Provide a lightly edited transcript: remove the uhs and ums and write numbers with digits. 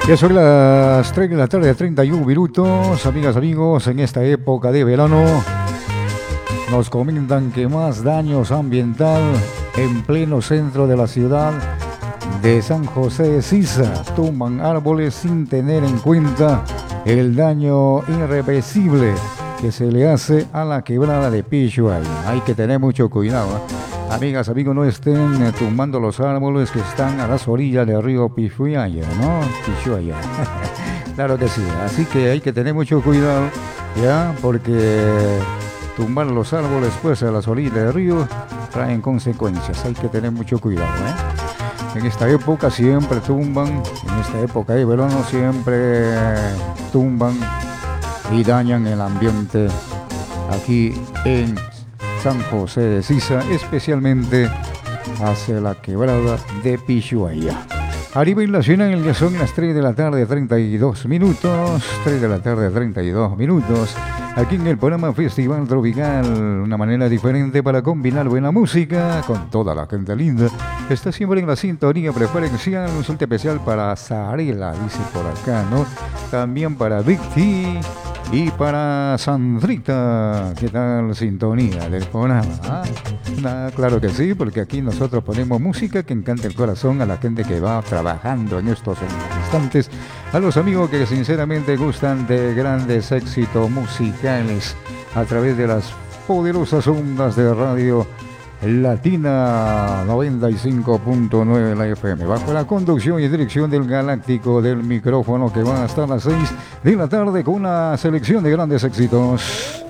Ya son las 3 de la tarde, 31 minutos. Amigas, amigos, en esta época de verano nos comentan que más daños ambiental en pleno centro de la ciudad de San José de Sisa. Tumban árboles sin tener en cuenta el daño irreversible que se le hace a la quebrada de Pishuaya. Hay que tener mucho cuidado, ¿eh? Amigas, amigos, no estén tumbando los árboles que están a las orillas del río Pishuaya, ¿no? Pishuaya. Claro que sí, así que hay que tener mucho cuidado, ¿ya? Porque tumbar los árboles pues a las orillas del río traen consecuencias, hay que tener mucho cuidado, ¿eh? En esta época siempre tumban, en esta época de verano siempre tumban y dañan el ambiente aquí en San José de Sisa, especialmente hacia la quebrada de Pishuaya. A nivel nacional ya son las 3 de la tarde, 32 minutos, 3 de la tarde, 32 minutos. Aquí en el programa Festival Tropical, una manera diferente para combinar buena música con toda la gente linda. Está siempre en la sintonía preferencial, un saludo especial para Zarela, dice por acá, ¿no? También para Victi y para Sandrita. ¿Qué tal sintonía del programa? Claro que sí, porque aquí nosotros ponemos música que encanta el corazón a la gente que va trabajando en estos instantes, a los amigos que sinceramente gustan de grandes éxitos musicales a través de las poderosas ondas de Radio Latina 95.9 la FM, bajo la conducción y dirección del galáctico del micrófono, que va hasta las 6 de la tarde con una selección de grandes éxitos.